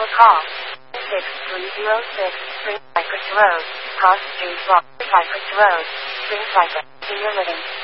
For call 6306 Spring Cypress Road, Cost Street Block, Cypress Road, Spring Cypress, Senior Living.